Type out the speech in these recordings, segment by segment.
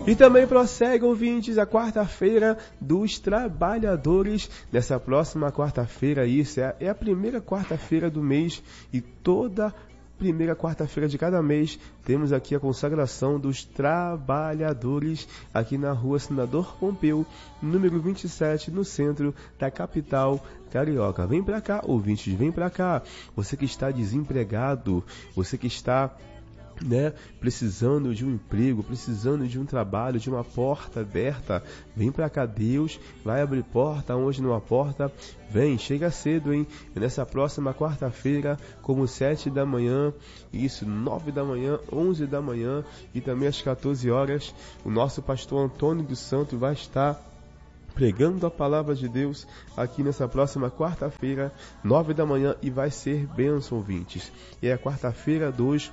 E também prossegue, ouvintes, a quarta-feira dos trabalhadores. Nessa próxima quarta-feira, isso é a primeira quarta-feira do mês, e toda primeira quarta-feira de cada mês temos aqui a consagração dos trabalhadores aqui na rua Senador Pompeu, número 27, no centro da capital carioca. Vem pra cá, ouvintes, vem pra cá. Você que está desempregado, você que está precisando de um emprego, precisando de um trabalho, de uma porta aberta, vem pra cá. Deus vai abrir porta onde não há porta. Vem, chega cedo, hein? Nessa próxima quarta-feira, como 7 da manhã, isso, 9 da manhã, 11 da manhã e também às 14 horas, o nosso pastor Antônio dos Santos vai estar pregando a palavra de Deus aqui nessa próxima quarta-feira, 9 da manhã, e vai ser bênção, ouvintes. É a quarta-feira dos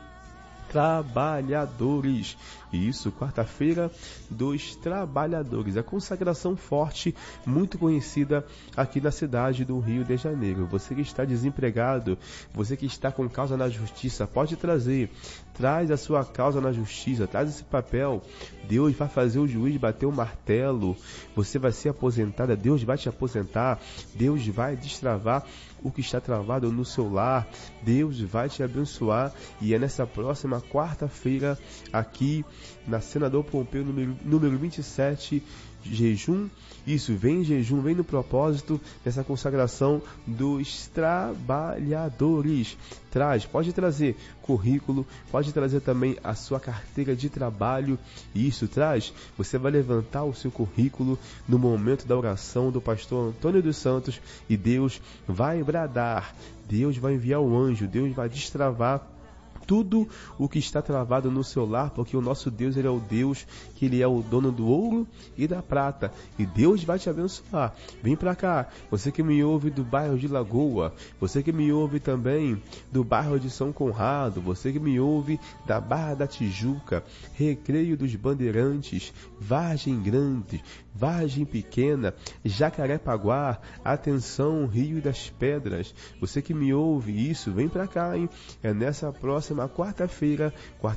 trabalhadores. Isso, quarta-feira dos trabalhadores. A consagração forte, muito conhecida aqui na cidade do Rio de Janeiro. Você que está desempregado, você que está com causa na justiça, pode trazer. Traz a sua causa na justiça, traz esse papel. Deus vai fazer o juiz bater o martelo. Você vai ser aposentada, Deus vai te aposentar. Deus vai destravar o que está travado no seu lar. Deus vai te abençoar. E é nessa próxima quarta-feira, aqui na Senador Pompeu, número 27, jejum. Isso, vem jejum, vem no propósito dessa consagração dos trabalhadores. Pode trazer currículo, pode trazer também a sua carteira de trabalho. Isso, traz. Você vai levantar o seu currículo no momento da oração do pastor Antônio dos Santos e Deus vai bradar, Deus vai enviar o anjo, Deus vai destravar tudo o que está travado no seu lar, porque o nosso Deus, Ele é o Deus que Ele é o dono do ouro e da prata, e Deus vai te abençoar. Vem pra cá, você que me ouve do bairro de Lagoa, você que me ouve também do bairro de São Conrado, você que me ouve da Barra da Tijuca, Recreio dos Bandeirantes, Vargem Grande, Vargem Pequena, Jacarepaguá, atenção, Rio das Pedras, você que me ouve, isso, vem pra cá, hein? É nessa próxima quarta-feira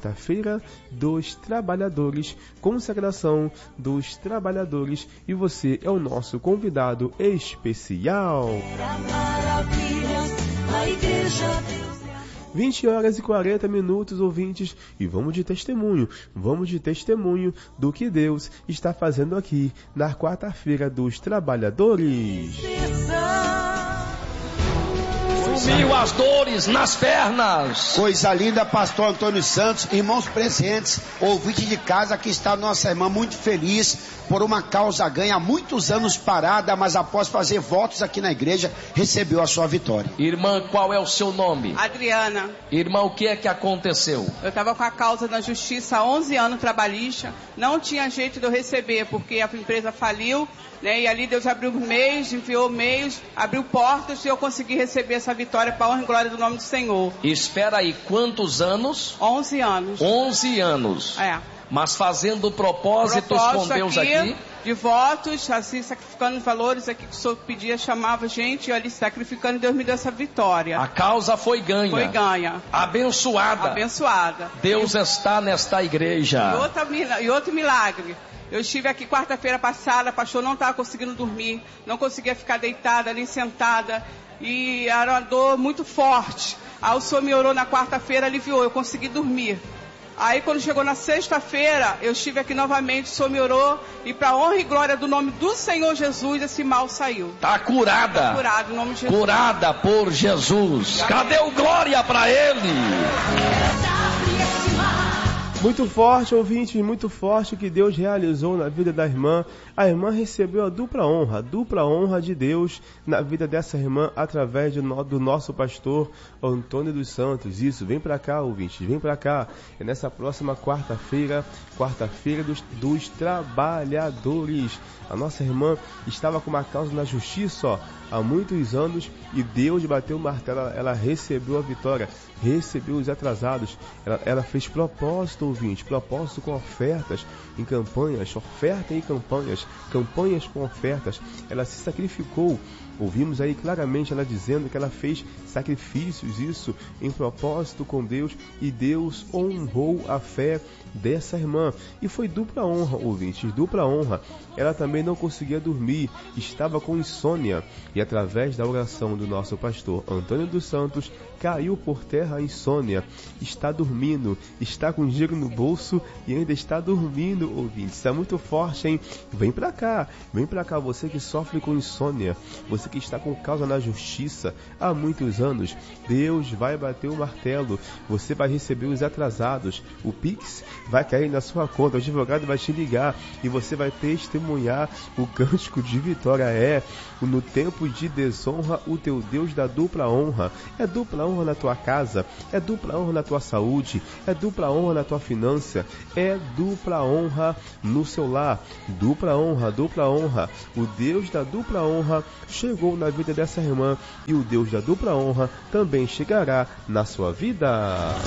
dos trabalhadores, consagração dos trabalhadores, e você é o nosso convidado especial. 20 horas e 40 minutos, ouvintes, e vamos de testemunho do que Deus está fazendo aqui na quarta-feira dos trabalhadores. Sumiu as dores nas pernas. Coisa linda, pastor Antônio Santos, irmãos presentes, ouvinte de casa, aqui está nossa irmã muito feliz por uma causa ganha há muitos anos parada, mas após fazer votos aqui na igreja, recebeu a sua vitória. Irmã, qual é o seu nome? Adriana. Irmã, o que é que aconteceu? Eu estava com a causa na justiça há 11 anos trabalhista, não tinha jeito de eu receber, porque a empresa faliu, e ali Deus abriu meios, enviou meios, abriu portas, e eu consegui receber essa vitória para a honra e glória do nome do Senhor. Espera aí, quantos anos? 11 anos. 11 anos. É. Mas fazendo propósitos com Deus aqui? De votos, assim, sacrificando os valores aqui que o Senhor pedia, chamava gente, e ali sacrificando, e Deus me deu essa vitória. A causa foi ganha. Foi ganha. Abençoada. Abençoada. Deus está nesta igreja. E outro milagre. Eu estive aqui quarta-feira passada, pastor, não estava conseguindo dormir, não conseguia ficar deitada, nem sentada, e era uma dor muito forte. Aí o Senhor me orou na quarta-feira, aliviou, eu consegui dormir. Aí quando chegou na sexta-feira, eu estive aqui novamente, o Senhor me orou, e para a honra e glória do nome do Senhor Jesus, esse mal saiu. Está curada. Está curada, em nome de Jesus. Curada por Jesus. Cadê o glória para Ele? Muito forte, ouvintes, muito forte o que Deus realizou na vida da irmã. A irmã recebeu a dupla honra de Deus na vida dessa irmã através do nosso pastor Antônio dos Santos. Isso, vem pra cá, ouvintes, vem pra cá. É nessa próxima quarta-feira dos trabalhadores. A nossa irmã estava com uma causa na justiça, há muitos anos e Deus bateu o martelo, ela recebeu a vitória, recebeu os atrasados, ela fez propósito, ouvinte, propósito com ofertas em campanhas, oferta em campanhas, campanhas com ofertas, ela se sacrificou. Ouvimos aí claramente ela dizendo que ela fez sacrifícios, isso em propósito com Deus, e Deus honrou a fé dessa irmã. E foi dupla honra, ouvintes, dupla honra. Ela também não conseguia dormir, estava com insônia, e através da oração do nosso pastor Antônio dos Santos, caiu por terra a insônia, está dormindo, está com dinheiro no bolso e ainda está dormindo, ouvintes. Está muito forte, hein? Vem pra cá, você que sofre com insônia, você que está com causa na justiça há muitos anos. Deus vai bater o martelo, você vai receber os atrasados, o Pix vai cair na sua conta, o advogado vai te ligar e você vai testemunhar o cântico de vitória. No tempo de desonra, o teu Deus dá dupla honra. É dupla honra na tua casa, é dupla honra na tua saúde, é dupla honra na tua finança, é dupla honra no seu lar. Dupla honra, dupla honra. O Deus da dupla honra chegou na vida dessa irmã e o Deus da dupla honra também chegará na sua vida.